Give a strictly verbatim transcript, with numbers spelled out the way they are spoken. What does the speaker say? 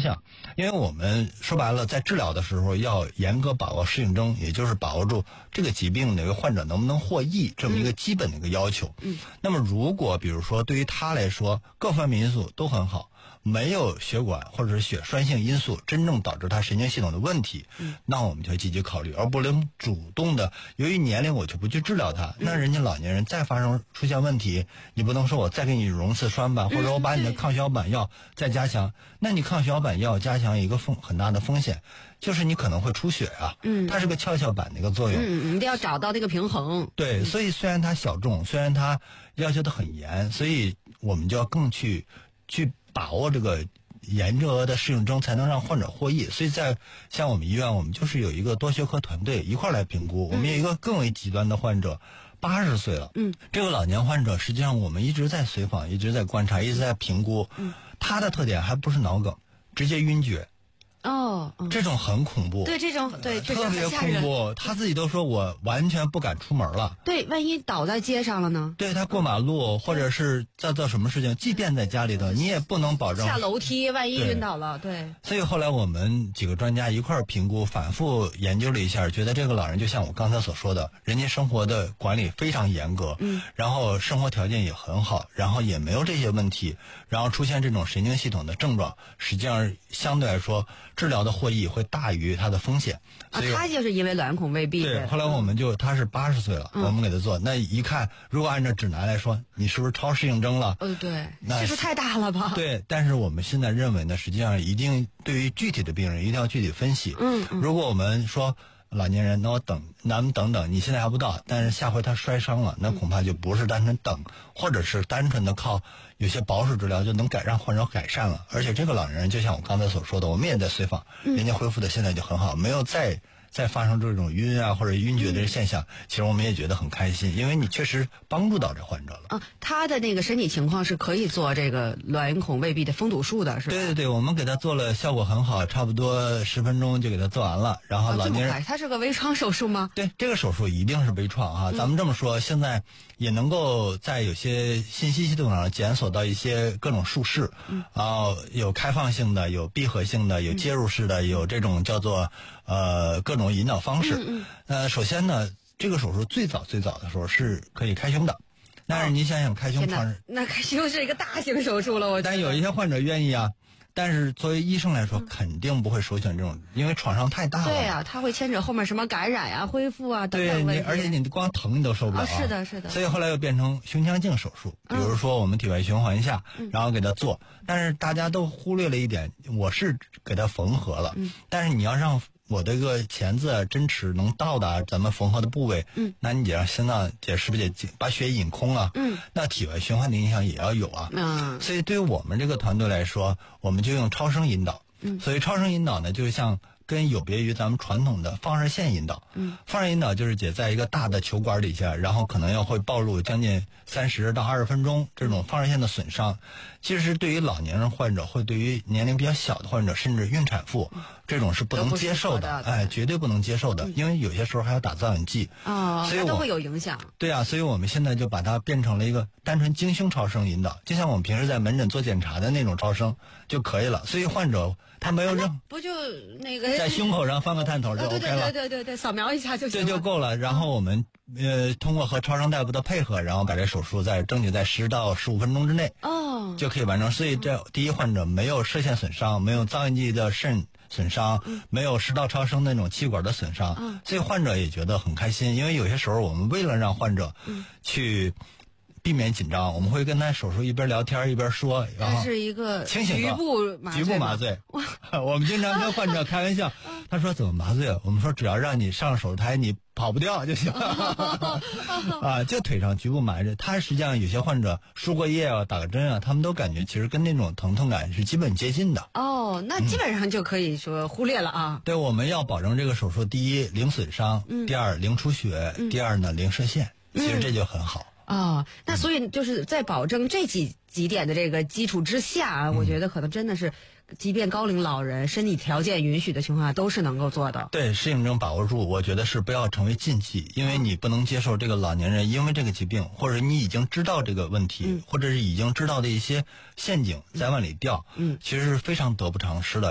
向。因为我们说白了，在治疗的时候要严格把握适应症，也就是把握住这个疾病哪个患者能不能获益这么一个基本的一个要求。 嗯， 那么如果比如说对于他来说各方面因素都很好，没有血管或者是血栓性因素真正导致他神经系统的问题， 嗯， 那我们就积极考虑，而不能主动的由于年龄我就不去治疗他。那人家老年人再发生出现问题，你不能说我再给你溶次栓吧，或者我把你的抗血小板药再加强。那你抗血小板药加强一个风很大的风险，就是你可能会出血啊。 嗯， 它是个跷跷板的一个作用。 嗯，你得要找到那个平衡。 对，所以虽然它小众，虽然它要求的很严，所以我们就要更去去把握这个严格的适应症，才能让患者获益。所以在像我们医院，我们就是有一个多学科团队一块来评估。我们有一个更为极端的患者，八十岁了， 嗯， 这个老年患者实际上我们一直在随访，一直在观察，一直在评估。 嗯， 他的特点还不是脑梗，直接晕厥。 哦，嗯， 这种很恐怖。 对，这种对确实特别很吓人。 恐怖，他自己都说我完全不敢出门了。 对，万一倒在街上了呢？ 对，他过马路或者是在做什么事情，即便在家里头，你也不能保证下楼梯，万一晕倒了。对， 所以后来我们几个专家一块儿评估，反复研究了一下，觉得这个老人就像我刚才所说的，人家生活的管理非常严格， 嗯， 然后生活条件也很好，然后也没有这些问题，然后出现这种神经系统的症状，实际上相对来说治疗的获益会大于它的风险。 啊， 所以他就是因为卵孔未闭。 对，后来我们就他是八十岁了， 嗯， 我们给他做，那一看，如果按照指南来说，你是不是超适应症了？ 呃，对， 那岁数太大了吧？ 对，但是我们现在认为呢，实际上一定对于具体的病人一定要具体分析。 嗯嗯， 如果我们说老年人，那我等，咱们等等，你现在还不到，但是下回他摔伤了，那恐怕就不是单纯等，或者是单纯的靠有些保守治疗就能改让患者改善了。而且这个老年人就像我刚才所说的，我们也在随访，人家恢复的现在就很好，没有再再发生这种晕啊或者晕厥的现象，其实我们也觉得很开心，因为你确实帮助到这患者了。 啊，他的那个身体情况是可以做这个卵孔未闭的封堵术的，是吧？ 对对对，我们给他做了，效果很好，差不多十分钟就给他做完了。然后老年人， 啊，他是个微创手术吗？ 对，这个手术一定是微创啊。咱们这么说，现在也能够在有些信息系统上检索到一些各种术式， 嗯， 然后有开放性的，有闭合性的，有介入式的，有这种叫做呃各种引导方式。 嗯嗯， 呃，首先呢，这个手术最早最早的时候是可以开胸的。但是你想想，开胸创， 那开胸是一个大型手术了，我觉得。 但有一些患者愿意啊，但是作为医生来说，嗯、肯定不会首选这种，因为创伤太大了。 对啊，它会牵扯后面什么感染啊、恢复啊等等问题。 对，你而且你光疼你都受不了、啊啊。是的，是的。 所以后来又变成胸腔镜手术，比如说我们体外循环下，嗯、然后给他做。但是大家都忽略了一点，我是给他缝合了， 嗯、 但是你要让我这个钳子针齿能到达咱们缝合的部位， 嗯， 那你得让心脏也是不是得把血引空啊？ 嗯， 那体外循环的影响也要有啊。 嗯， 所以对于我们这个团队来说，我们就用超声引导。 嗯， 所以超声引导呢，就像跟有别于咱们传统的放射线引导。 嗯， 放射引导就是姐在一个大的球管底下，然后可能要会暴露将近三十到二十分钟这种放射线的损伤。其实对于老年人患者，或对于年龄比较小的患者，甚至孕产妇，嗯、这种是不能接受的，哎，绝对不能接受的，嗯、因为有些时候还要打造影剂啊， 所以都会有影响。 对啊，所以我们现在就把它变成了一个单纯经胸超声引导，就像我们平时在门诊做检查的那种超声就可以了。所以患者他没有任、 啊、不就那个在胸口上放个探头就 OK 了， 对对对对对，扫描一下就行了， 这就够了。然后我们呃通过和超声大夫的配合，然后把这手术在争取在十到十五分钟之内哦就可以完成。所以这第一，患者没有射线损伤，没有造影剂的肾损伤， 嗯、 没有食道超声那种气管的损伤， 嗯、 所以患者也觉得很开心。因为有些时候我们为了让患者去避免紧张，我们会跟他手术一边聊天一边说，然后是一个清醒局部麻醉局部麻醉。我们经常跟患者开玩笑，他说怎么麻醉？我们说只要让你上手术台你跑不掉就行啊，就腿上局部麻醉。他实际上有些患者输过液啊、打个针啊，他们都感觉其实跟那种疼痛感是基本接近的。 哦，那基本上就可以说忽略了啊。 嗯、对，我们要保证这个手术，第一零损伤， 嗯、 第二零出血， 嗯、 第二呢零射线，其实这就很好。 哦，那所以就是在保证这几几点的这个基础之下， 嗯、 我觉得可能真的是，即便高龄老人身体条件允许的情况下，都是能够做的。 对，适应症把握住，我觉得是不要成为禁忌，因为你不能接受这个老年人因为这个疾病，或者你已经知道这个问题， 嗯、 或者是已经知道的一些陷阱再往里掉， 嗯， 其实是非常得不偿失的。